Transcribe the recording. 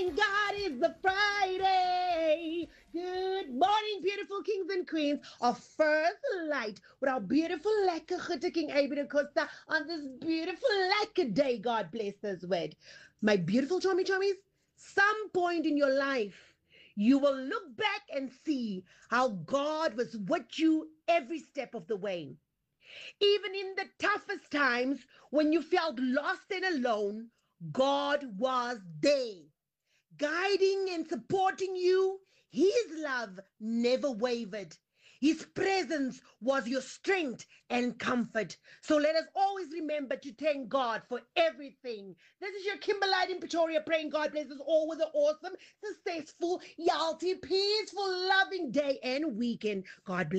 thank God it's a Friday. Good morning, beautiful kings and queens of First Light with our beautiful lekker Gutte King Abel Costa on this beautiful lekker day God blessed us with. My beautiful chommies, some point in your life, you will look back and see how God was with you every step of the way. Even in the toughest times when you felt lost and alone, God was there, guiding and supporting you. His love never wavered. His presence was your strength and comfort. So let us always remember to thank God for everything. This is your Kimberlite in Pretoria, praying God bless us all with an awesome, successful, healthy, peaceful, loving day and weekend. God bless.